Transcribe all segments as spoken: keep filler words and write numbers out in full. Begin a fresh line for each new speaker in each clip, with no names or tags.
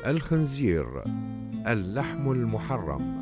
الخنزير، اللحم المحرم.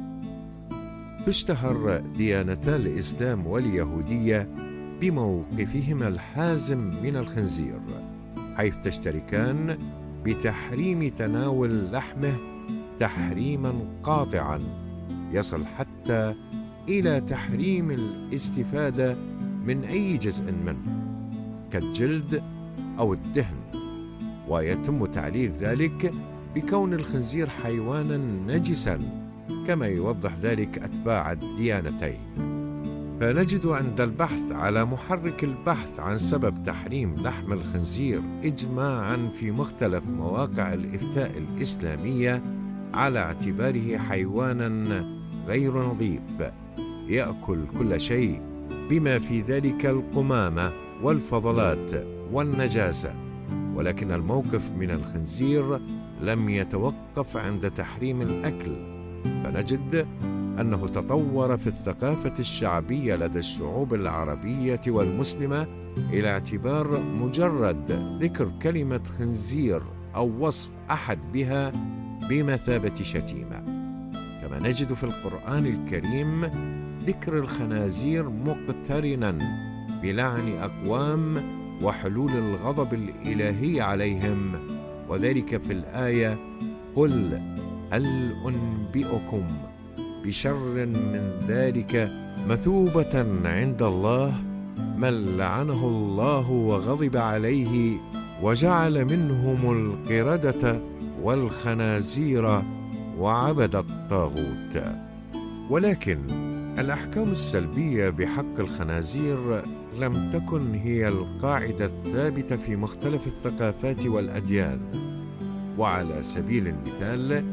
تشتهر ديانتا الإسلام واليهودية بموقفهما الحازم من الخنزير، حيث تشتركان بتحريم تناول لحمه تحريما قاطعا يصل حتى إلى تحريم الاستفادة من أي جزء منه كالجلد أو الدهن، ويتم تعليل ذلك بكون الخنزير حيوانا نجسا، كما يوضح ذلك أتباع الديانتين. فنجد عند البحث على محرك البحث عن سبب تحريم لحم الخنزير إجماعا في مختلف مواقع الإفتاء الإسلامية على اعتباره حيوانا غير نظيف يأكل كل شيء، بما في ذلك القمامة والفضلات والنجاسة. ولكن الموقف من الخنزير لم يتوقف عند تحريم الأكل، فنجد أنه تطور في الثقافة الشعبية لدى الشعوب العربية والمسلمة إلى اعتبار مجرد ذكر كلمة خنزير أو وصف أحد بها بمثابة شتيمة. كما نجد في القرآن الكريم ذكر الخنازير مقترنا بلعن أقوام وحلول الغضب الإلهي عليهم، وذلك في الآية: قل هل أنبئكم بشر من ذلك مثوبة عند الله من لعنه الله وغضب عليه وجعل منهم القردة والخنازير وعبد الطاغوت. ولكن الأحكام السلبية بحق الخنازير لم تكن هي القاعدة الثابتة في مختلف الثقافات والأديان. وعلى سبيل المثال